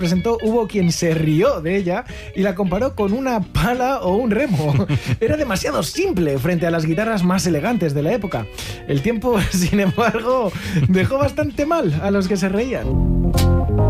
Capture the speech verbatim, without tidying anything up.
presentó hubo quien se rió de ella y la comparó con una pala o un remo. Era demasiado simple frente a las guitarras más elegantes de la época. El tiempo, sin embargo, dejó bastante mal a los que se reían.